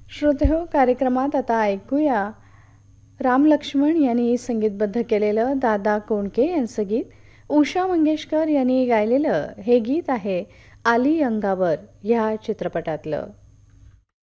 श्रोतेहो, कार्यक्रमात आता ऐकूया राम लक्ष्मण यांनी संगीतबद्ध केलेलं दादा कोंडके यांचं गीत. उषा मंगेशकर यांनी गायलेलं हे गीत आहे आली अंगावर ह्या चित्रपटातलं.